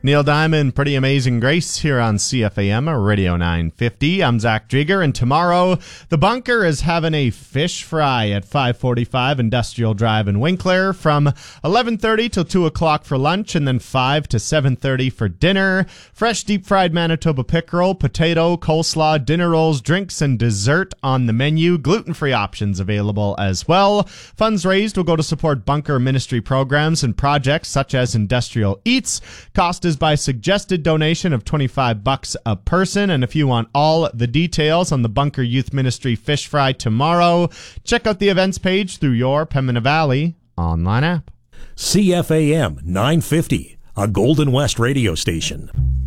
Neil Diamond, Pretty Amazing Grace here on CFAM Radio 950. I'm Zach Drieger, and tomorrow the Bunker is having a fish fry at 545 Industrial Drive in Winkler from 11:30 till 2 o'clock for lunch, and then 5 to 7:30 for dinner. Fresh deep-fried Manitoba pickerel, potato, coleslaw, dinner rolls, drinks, and dessert on the menu. Gluten-free options available as well. Funds raised will go to support Bunker ministry programs and projects such as Industrial Eats. Cost is by suggested donation of $25 a person. And if you want all the details on the Bunker Youth Ministry Fish Fry tomorrow, check out the events page through your Pembina Valley online app. CFAM 950, a Golden West radio station.